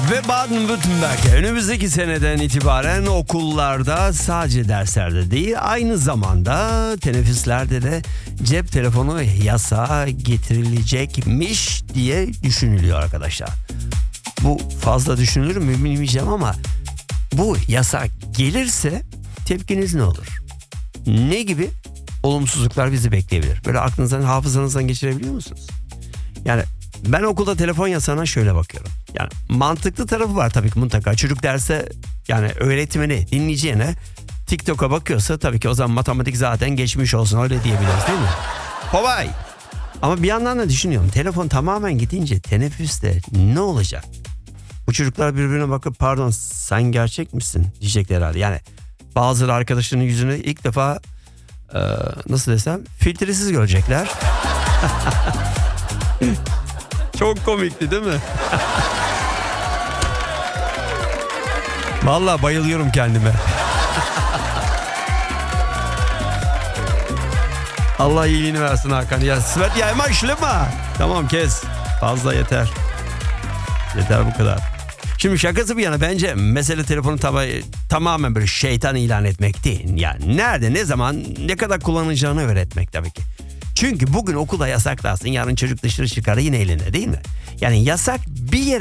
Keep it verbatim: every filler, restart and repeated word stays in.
Ve Baden-Württemberg önümüzdeki seneden itibaren okullarda sadece derslerde değil, aynı zamanda teneffüslerde de cep telefonu yasağı getirilecekmiş diye düşünülüyor arkadaşlar. Bu fazla düşünülür mü bilmeyeceğim ama bu yasak gelirse tepkiniz ne olur? Ne gibi olumsuzluklar bizi bekleyebilir? Böyle aklınızdan, hafızanızdan geçirebiliyor musunuz? Yani ben okulda telefon yasağına şöyle bakıyorum. Yani mantıklı tarafı var tabii ki mutlaka. Çocuk derse yani öğretmeni dinleyeceğine TikTok'a bakıyorsa tabii ki o zaman matematik zaten geçmiş olsun, öyle diyebiliriz değil mi? Kolay. Ama bir yandan da düşünüyorum. Telefon tamamen gidince teneffüste ne olacak? Bu çocuklar birbirine bakıp pardon sen gerçek misin diyecekler herhalde. Yani bazıları arkadaşlarının yüzünü ilk defa e, nasıl desem filtresiz görecekler. Çok komikti değil mi? Vallahi bayılıyorum kendime. Allah iyiliğini versin Hakan. Ya Svet ya ama şlema. Tamam kes. Fazla yeter. Yeter bu kadar. Şimdi şakası bir yana bence mesele telefonu tabi, tamamen böyle şeytan ilan etmek değil. Yani nerede, ne zaman, ne kadar kullanacağını öğretmek tabii ki. Çünkü bugün okulda yasaklarsın, yarın çocuk dışarı çıkar yine eline değil mi? Yani yasak bir yere